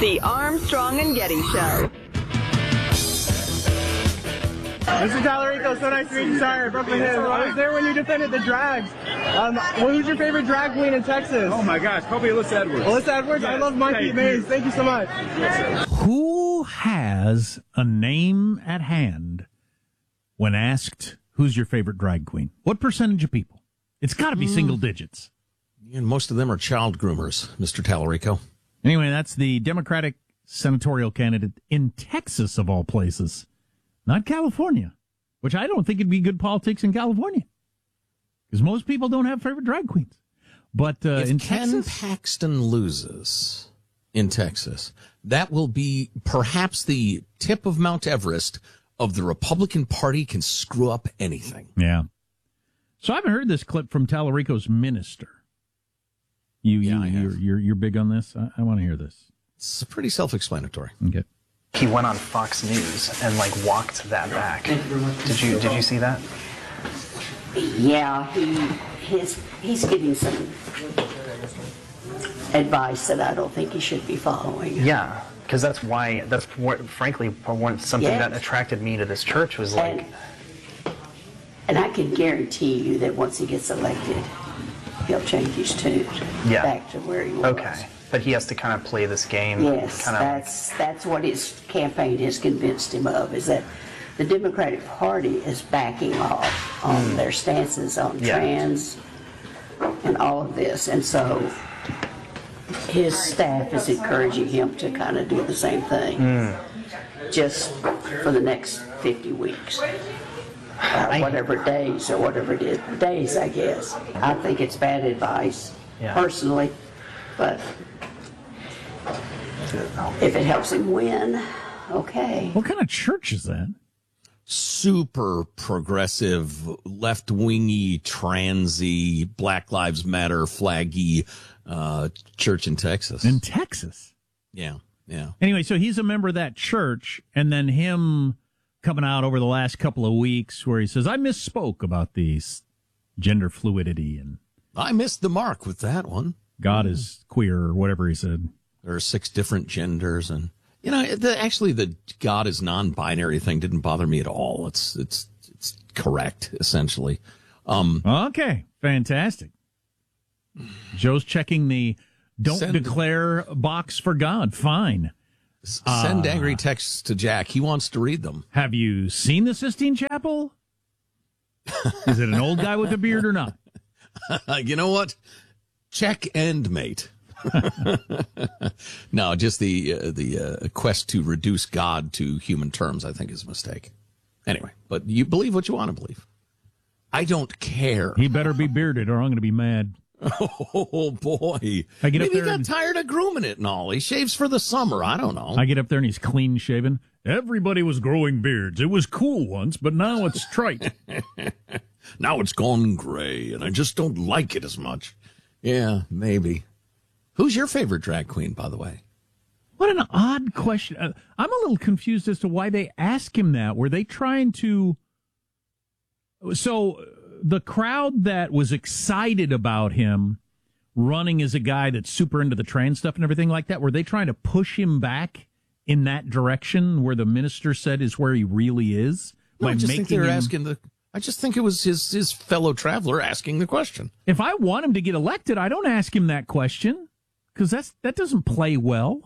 The Armstrong and Getty Show. Mr. Tallarico, so nice to meet you. Sorry, Brooklyn Hills. I was there when you defended the drags. Who's your favorite drag queen in Texas? Oh my gosh, probably Alyssa Edwards. Alyssa Edwards? Yes. I love Monkey Maze. Thank you so much. Who has a name at hand when asked who's your favorite drag queen? What percentage of people? It's got to be single digits. And most of them are child groomers, Mr. Tallarico. Anyway, that's the Democratic senatorial candidate in Texas, of all places. Not California, which I don't think it'd be good politics in California. Because most people don't have favorite drag queens. But if in Ken Texas, Paxton loses in Texas, that will be perhaps the tip of Mount Everest of the Republican Party can screw up anything. Yeah. So I haven't heard this clip from Tallarico's minister. You're big on this? I want to hear this. It's pretty self-explanatory. Okay. He went on Fox News and walked that back. Did you see that? Yeah, he's giving some advice that I don't think he should be following. Yeah, because frankly something that attracted me to this church was and I can guarantee you that once he gets elected, he'll change his tune back to where he was. Okay. But he has to kind of play this game. Yes, that's what his campaign has convinced him of, is that the Democratic Party is backing off on their stances on trans and all of this. And so his staff is encouraging him to kind of do the same thing just for the next 50 weeks. Whatever days or whatever it is. Days, I guess. I think it's bad advice, personally, but if it helps him win, okay. What kind of church is that? Super progressive, left-wingy, transy, Black Lives Matter, flaggy church in Texas. In Texas? Yeah. Anyway, so he's a member of that church, and then him coming out over the last couple of weeks where he says, I misspoke about these gender fluidity. And I missed the mark with that one. God is queer, or whatever he said. There are 6 different genders, and the God is non-binary thing didn't bother me at all. It's correct, essentially. Okay, fantastic. Joe's checking the don't declare box for God. Fine. Send angry texts to Jack. He wants to read them. Have you seen the Sistine Chapel? Is it an old guy with a beard or not? You know what? Check and mate. No, just the quest to reduce God to human terms, I think, is a mistake. Anyway, but you believe what you want to believe. I don't care. He better be bearded or I'm going to be mad. Oh, boy. Maybe he got tired of grooming it and all. He shaves for the summer. I don't know. I get up there and he's clean shaven. Everybody was growing beards. It was cool once, but now it's trite. Now it's gone gray, and I just don't like it as much. Yeah, maybe. Who's your favorite drag queen, by the way? What an odd question. I'm a little confused as to why they ask him that. Were they trying to... So the crowd that was excited about him running as a guy that's super into the trans stuff and everything like that, were they trying to push him back in that direction where the minister said is where he really is? No, I just think they were asking I just think it was his fellow traveler asking the question. If I want him to get elected, I don't ask him that question because that doesn't play well.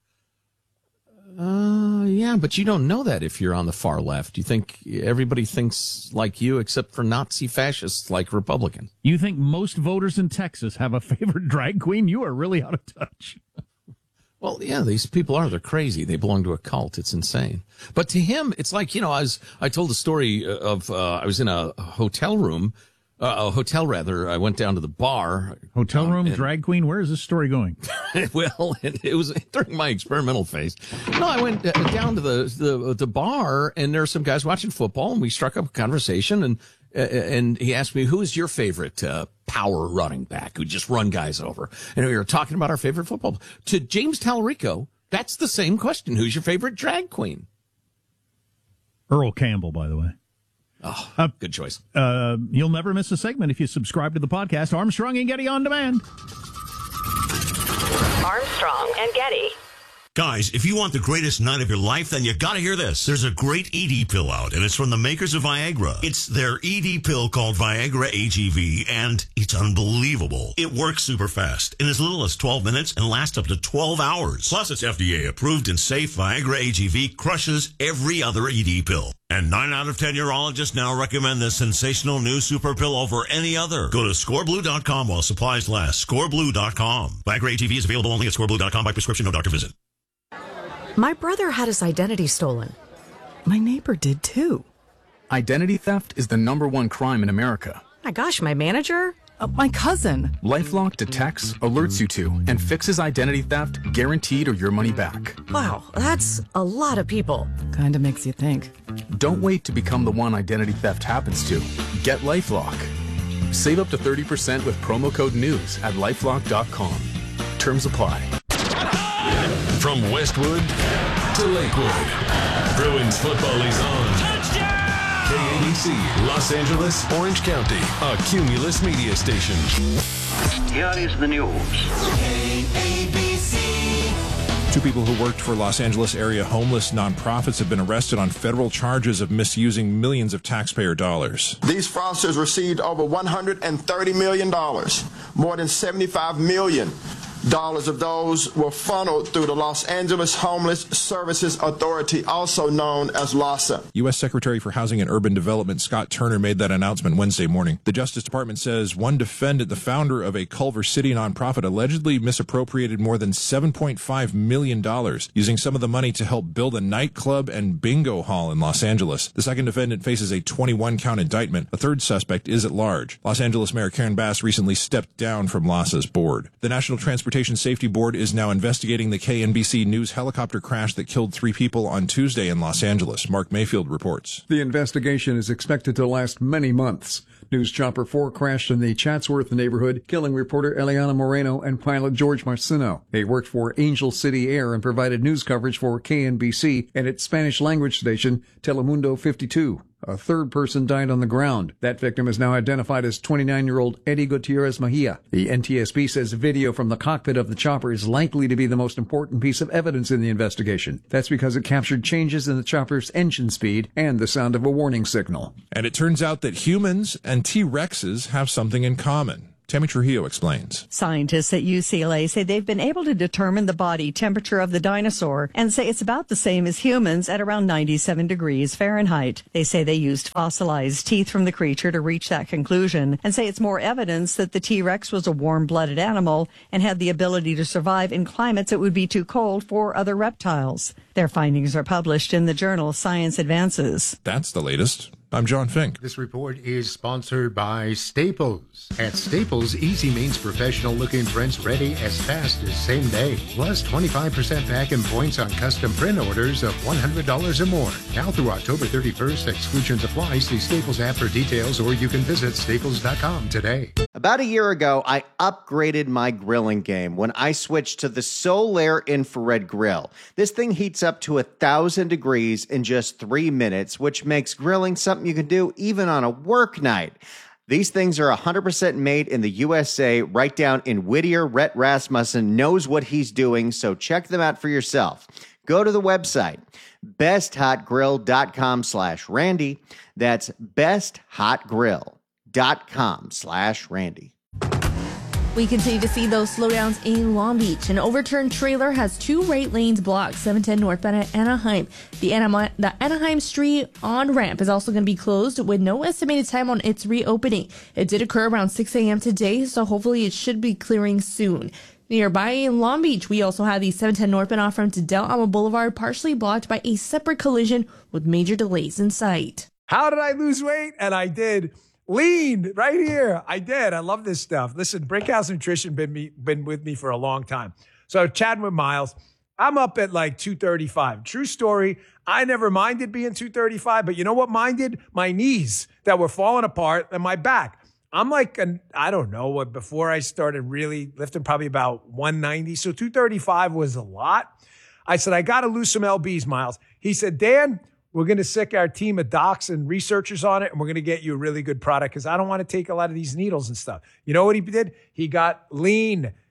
Yeah, but you don't know that if you're on the far left. You think everybody thinks like you except for Nazi fascists like Republican. You think most voters in Texas have a favorite drag queen? You are really out of touch. Well, yeah, these people they're crazy. They belong to a cult. It's insane. But to him, it's like, I told the story of, I was in a hotel room, I went down to the bar. Hotel room, drag queen? Where is this story going? Well, it was during my experimental phase. No, I went down to the bar, and there were some guys watching football, and we struck up a conversation, and he asked me, who is your favorite power running back who just run guys over? And we were talking about our favorite football. To James Tallarico, that's the same question. Who's your favorite drag queen? Earl Campbell, by the way. Oh, good choice. You'll never miss a segment if you subscribe to the podcast Armstrong and Getty On Demand. Armstrong and Getty. Guys, if you want the greatest night of your life, then you gotta hear this. There's a great ED pill out, and it's from the makers of Viagra. It's their ED pill called Viagra AGV, and it's unbelievable. It works super fast, in as little as 12 minutes, and lasts up to 12 hours. Plus, it's FDA approved and safe. Viagra AGV crushes every other ED pill. And 9 out of 10 urologists now recommend this sensational new super pill over any other. Go to scoreblue.com while supplies last. Scoreblue.com. Viagra AGV is available only at scoreblue.com by prescription, no doctor visit. My brother had his identity stolen. My neighbor did too. Identity theft is the #1 crime in America. My gosh, my manager? My cousin. LifeLock detects, alerts you to, and fixes identity theft guaranteed or your money back. Wow, that's a lot of people. Kinda makes you think. Don't wait to become the one identity theft happens to. Get LifeLock. Save up to 30% with promo code NEWS at LifeLock.com. Terms apply. From Westwood to Lakewood, Bruins football is on. Touchdown! KABC, Los Angeles, Orange County, a Cumulus media station. Here is the news. KABC. 2 people who worked for Los Angeles area homeless nonprofits have been arrested on federal charges of misusing millions of taxpayer dollars. These fraudsters received over $130 million. More than $75 million of those were funneled through the Los Angeles Homeless Services Authority, also known as LAHSA. U.S. Secretary for Housing and Urban Development Scott Turner made that announcement Wednesday morning. The Justice Department says one defendant, the founder of a Culver City nonprofit, allegedly misappropriated more than $7.5 million, using some of the money to help build a nightclub and bingo hall in Los Angeles. The second defendant faces a 21-count indictment. A third suspect is at large. Los Angeles Mayor Karen Bass recently stepped down from LAHSA's board. The National Transportation Safety Board is now investigating the KNBC News helicopter crash that killed 3 people on Tuesday in Los Angeles. Mark Mayfield reports. The investigation is expected to last many months. News Chopper 4 crashed in the Chatsworth neighborhood, killing reporter Eliana Moreno and pilot George Marcino. They worked for Angel City Air and provided news coverage for KNBC and its Spanish-language station, Telemundo 52. A third person died on the ground. That victim is now identified as 29-year-old Eddie Gutierrez Mejia. The NTSB says video from the cockpit of the chopper is likely to be the most important piece of evidence in the investigation. That's because it captured changes in the chopper's engine speed and the sound of a warning signal. And it turns out that humans and T-Rexes have something in common. Tammy Trujillo explains. Scientists at UCLA say they've been able to determine the body temperature of the dinosaur and say it's about the same as humans at around 97 degrees Fahrenheit. They say they used fossilized teeth from the creature to reach that conclusion and say it's more evidence that the T-Rex was a warm-blooded animal and had the ability to survive in climates that would be too cold for other reptiles. Their findings are published in the journal Science Advances. That's the latest. I'm John Fink. This report is sponsored by Staples. At Staples, easy means professional-looking prints ready as fast as same day. Plus 25% back in points on custom print orders of $100 or more. Now through October 31st, exclusions apply. See Staples app for details, or you can visit staples.com today. About a year ago, I upgraded my grilling game when I switched to the Solaire infrared grill. This thing heats up to 1,000 degrees in just 3 minutes, which makes grilling something you can do even on a work night. These things are 100% made in the USA, right down in Whittier. Rhett Rasmussen knows what he's doing, so check them out for yourself. Go to the website, besthotgrill.com/Randy. That's besthotgrill.com/Randy. We continue to see those slowdowns in Long Beach. An overturned trailer has 2 right lanes blocked, 710 northbound at Anaheim. The Anaheim Street on-ramp is also going to be closed with no estimated time on its reopening. It did occur around 6 a.m. today, so hopefully it should be clearing soon. Nearby in Long Beach, we also have the 710 northbound off-ramp to Del Amo Boulevard partially blocked by a separate collision with major delays in sight. How did I lose weight? And I did. Lean right here. I did. I love this stuff. Listen, Brickhouse Nutrition been with me for a long time. So chatting with Miles, I'm up at like 235. True story. I never minded being 235, but you know what minded? My knees that were falling apart and my back. I'm like, I don't know what, before I started really lifting, probably about 190. So 235 was a lot. I said, I got to lose some lbs, Miles. He said, Dan, we're going to sick our team of docs and researchers on it, and we're going to get you a really good product because I don't want to take a lot of these needles and stuff. You know what he did? He got lean.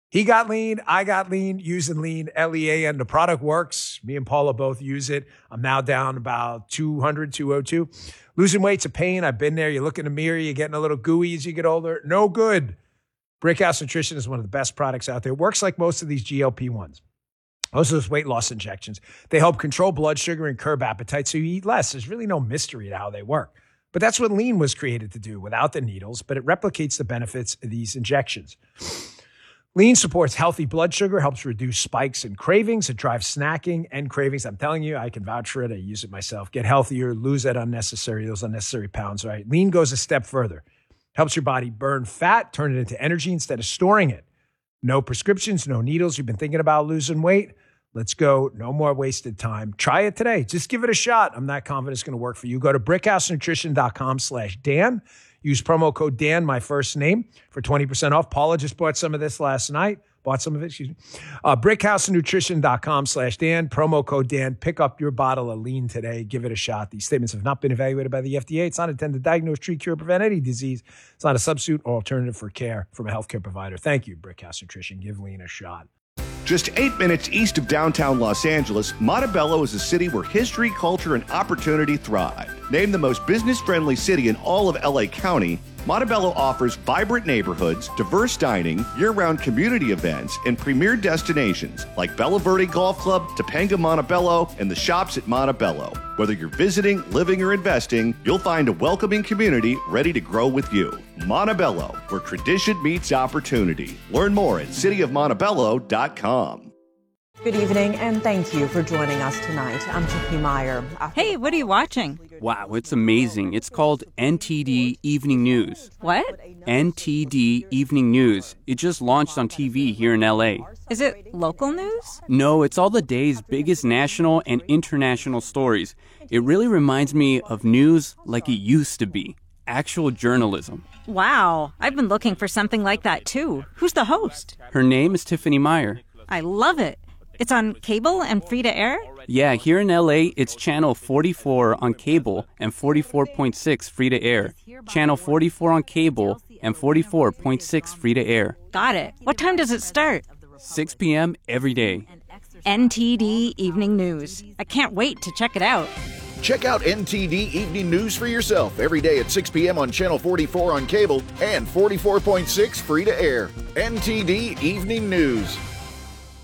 He got lean. I got lean using Lean, Lean. The product works. Me and Paula both use it. I'm now down about 200, 202. Losing weight's a pain. I've been there. You look in the mirror, you're getting a little gooey as you get older. No good. Brickhouse Nutrition is one of the best products out there. It works like most of these GLP-1s. Most of those weight loss injections. They help control blood sugar and curb appetite so you eat less. There's really no mystery to how they work. But that's what Lean was created to do without the needles, but it replicates the benefits of these injections. Lean supports healthy blood sugar, helps reduce spikes and cravings. It drives snacking and cravings. I'm telling you, I can vouch for it. I use it myself. Get healthier, lose those unnecessary pounds, right? Lean goes a step further. Helps your body burn fat, turn it into energy instead of storing it. No prescriptions, no needles. You've been thinking about losing weight? Let's go. No more wasted time. Try it today. Just give it a shot. I'm not confident it's going to work for you. Go to brickhousenutrition.com/Dan. Use promo code Dan, my first name, for 20% off. Paula just bought some of this last night. brickhousenutrition.com/Dan. Promo code Dan. Pick up your bottle of Lean today. Give it a shot. These statements have not been evaluated by the FDA. It's not intended to diagnose, treat, cure, prevent any disease. It's not a substitute or alternative for care from a healthcare provider. Thank you, Brickhouse Nutrition. Give Lean a shot. Just 8 minutes east of downtown Los Angeles, Montebello is a city where history, culture, and opportunity thrive. Named the most business-friendly city in all of LA County, Montebello offers vibrant neighborhoods, diverse dining, year-round community events, and premier destinations like Bella Verde Golf Club, Topanga Montebello, and the shops at Montebello. Whether you're visiting, living, or investing, you'll find a welcoming community ready to grow with you. Montebello, where tradition meets opportunity. Learn more at cityofmontebello.com. Good evening, and thank you for joining us tonight. I'm Tiffany Meyer. Hey, what are you watching? Wow, it's amazing. It's called NTD Evening News. What? NTD Evening News. It just launched on TV here in LA. Is it local news? No, it's all the day's biggest national and international stories. It really reminds me of news like it used to be. Actual journalism. Wow, I've been looking for something like that too. Who's the host? Her name is Tiffany Meyer. I love it. It's on cable and free to air? Yeah, here in LA, it's channel 44 on cable and 44.6 free to air. Channel 44 on cable and 44.6 free to air. Got it. What time does it start? 6 p.m. every day. NTD Evening News. I can't wait to check it out. Check out NTD Evening News for yourself every day at 6 p.m. on Channel 44 on cable and 44.6 free to air. NTD Evening News.